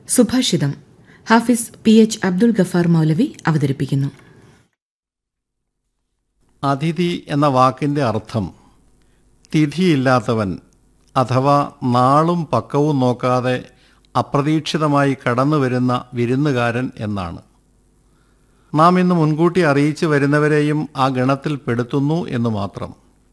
സുഭാഷിതം Hafiz H Abdul Ghaffar മൗലവി അവതരിപ്പിക്കുന്നു. അതിഥി എന്ന വാക്കിൻ്റെ അർത്ഥം തിഥിയില്ലാത്തവൻ അഥവാ നാളും പക്കവും നോക്കാതെ അപ്രതീക്ഷിതമായി കടന്നുവരുന്ന വിരുന്നുകാരൻ എന്നാണ്. നാം ഇന്ന് മുൻകൂട്ടി അറിയിച്ചു വരുന്നവരെയും ആ ഗണത്തിൽ പെടുത്തുന്നു എന്ന് മാത്രം.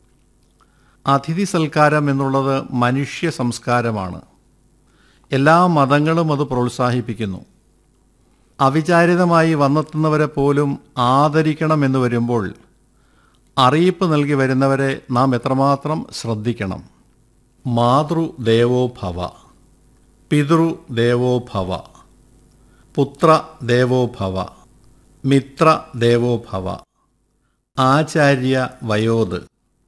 അതിഥി സൽക്കാരം എന്നുള്ളത് മനുഷ്യ സംസ്കാരമാണ്. എല്ലാ മതങ്ങളും അത് പ്രോത്സാഹിപ്പിക്കുന്നു. അവിചാരിതമായി വന്നെത്തുന്നവരെ പോലും ആദരിക്കണമെന്ന് വരുമ്പോൾ അറിയിപ്പ് നൽകി വരുന്നവരെ നാം എത്രമാത്രം ശ്രദ്ധിക്കണം. മാതൃദേവോ ഭവ, പിതൃദേവോ ഭവ, പുത്രദേവോ ഭവ, മിത്രദേവോ ഭവ, ആചാര്യ വയോദ്,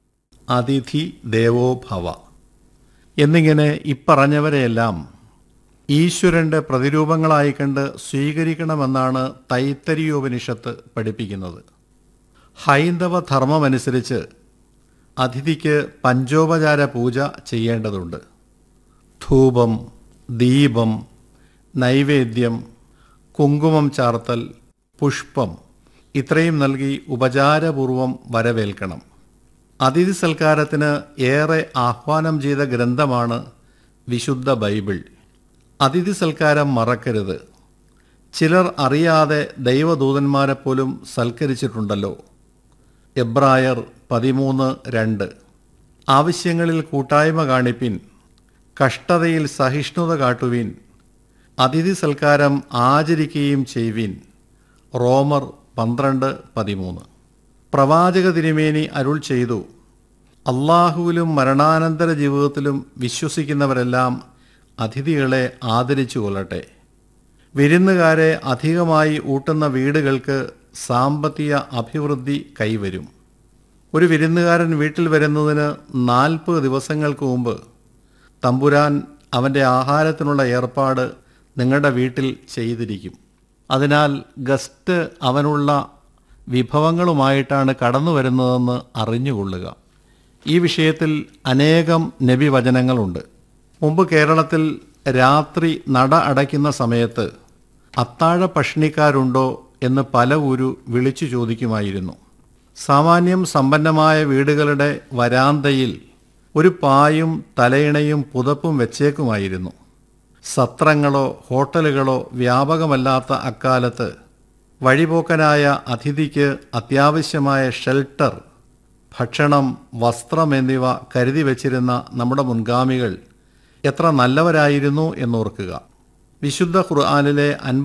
അതിഥി ദേവോ ഭവ എന്നിങ്ങനെ ഇപ്പറഞ്ഞവരെയെല്ലാം ഈശ്വരൻ്റെ പ്രതിരൂപങ്ങളായി കണ്ട് സ്വീകരിക്കണമെന്നാണ് തൈത്തരീയോപനിഷത്ത് പഠിപ്പിക്കുന്നത്. ഹൈന്ദവ ധർമ്മമനുസരിച്ച് അതിഥിക്ക് പഞ്ചോപചാര പൂജ ചെയ്യേണ്ടതുണ്ട്. ധൂപം, ദീപം, നൈവേദ്യം, കുങ്കുമം ചാർത്തൽ, പുഷ്പം ഇത്രയും നൽകി ഉപചാരപൂർവം വരവേൽക്കണം. അതിഥി സൽക്കാരത്തിന് ഏറെ ആഹ്വാനം ചെയ്ത ഗ്രന്ഥമാണ് വിശുദ്ധ ബൈബിൾ. അതിഥി സൽക്കാരം മറക്കരുത്. ചിലർ അറിയാതെ ദൈവദൂതന്മാരെപ്പോലും സൽക്കരിച്ചിട്ടുണ്ടല്ലോ. എബ്രായർ 13:2. ആവശ്യങ്ങളിൽ കൂട്ടായ്മ കാണിപ്പിൻ, കഷ്ടതയിൽ സഹിഷ്ണുത കാട്ടുവിൻ, അതിഥി സൽക്കാരം ആചരിക്കുകയും ചെയ്യുവിൻ. റോമർ 12:13. പ്രവാചക തിരുമേനി അരുൾ ചെയ്തു, അള്ളാഹുവിലും മരണാനന്തര ജീവിതത്തിലും വിശ്വസിക്കുന്നവരെല്ലാം അതിഥികളെ ആദരിച്ചു കൊള്ളട്ടെ. വിരുന്നുകാരെ അധികമായി ഊട്ടുന്ന വീടുകൾക്ക് സാമ്പത്തിക അഭിവൃദ്ധി കൈവരും. ഒരു വിരുന്നുകാരൻ വീട്ടിൽ വരുന്നതിന് 40 ദിവസങ്ങൾക്ക് മുമ്പ് തമ്പുരാൻ അവൻ്റെ ആഹാരത്തിനുള്ള ഏർപ്പാട് നിങ്ങളുടെ വീട്ടിൽ ചെയ്തിരിക്കും. അതിനാൽ ഗസ്റ്റ് അവനുള്ള വിഭവങ്ങളുമായിട്ടാണ് കടന്നു വരുന്നതെന്ന് അറിഞ്ഞുകൊള്ളുക. ഈ വിഷയത്തിൽ അനേകം നബിവചനങ്ങളുണ്ട്. മുമ്പ് കേരളത്തിൽ രാത്രി നട അടയ്ക്കുന്ന സമയത്ത് അത്താഴ പഷ്ണിക്കാരുണ്ടോ എന്ന് പല ഊരു വിളിച്ചു ചോദിക്കുമായിരുന്നു. സാമാന്യം സമ്പന്നമായ വീടുകളുടെ വരാന്തയിൽ ഒരു പായും തലയിണയും പുതപ്പും വെച്ചേക്കുമായിരുന്നു. സത്രങ്ങളോ ഹോട്ടലുകളോ വ്യാപകമല്ലാത്ത അക്കാലത്ത് വഴിപോക്കനായ അതിഥിക്ക് അത്യാവശ്യമായ ഷെൽട്ടർ, ഭക്ഷണം, വസ്ത്രം എന്നിവ കരുതി വച്ചിരുന്ന നമ്മുടെ മുൻഗാമികൾ എത്ര നല്ലവരായിരുന്നു എന്നോർക്കുക. വിശുദ്ധ ഖുർആനിലെ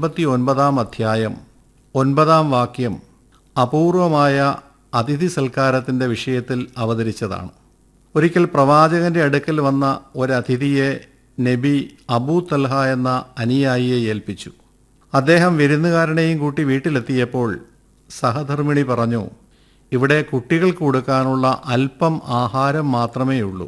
59-ാം അധ്യായം 9-ാം വാക്യം അപൂർവമായ അതിഥി സൽക്കാരത്തിൻ്റെ വിഷയത്തിൽ അവതരിച്ചതാണ്. ഒരിക്കൽ പ്രവാചകന്റെ അടുക്കൽ വന്ന ഒരതിഥിയെ നബി അബൂ തൽഹ എന്ന അനുയായിയെ ഏൽപ്പിച്ചു. അദ്ദേഹം വിരുന്നുകാരനെയും കൂട്ടി വീട്ടിലെത്തിയപ്പോൾ സഹധർമ്മിണി പറഞ്ഞു, ഇവിടെ കുട്ടികൾക്ക് കൊടുക്കാനുള്ള അല്പം ആഹാരം മാത്രമേയുള്ളൂ.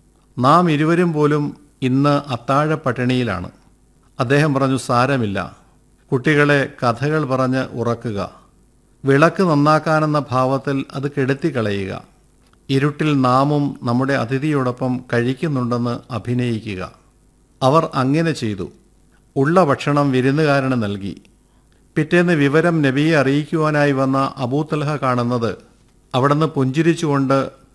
നാം ഇരുവരും പോലും ഇന്ന് അത്താഴ പട്ടിണിയിലാണ്. അദ്ദേഹം പറഞ്ഞു, സാരമില്ല, കുട്ടികളെ കഥകൾ പറഞ്ഞ് ഉറക്കുക. വിളക്ക് നന്നാക്കാനെന്ന ഭാവത്തിൽ അത് കെടുത്തിക്കളയുക. ഇരുട്ടിൽ നാമും നമ്മുടെ അതിഥിയോടൊപ്പം കഴിക്കുന്നുണ്ടെന്ന് അഭിനയിക്കുക. അവർ അങ്ങനെ ചെയ്തു. ഉള്ള ഭക്ഷണം വിരുന്നുകാരന് നൽകി. പിറ്റേന്ന് വിവരം നബിയെ അറിയിക്കുവാനായി വന്ന അബൂ തൽഹ കാണുന്നത് അവിടുന്ന് പുഞ്ചിരിച്ചുകൊണ്ട്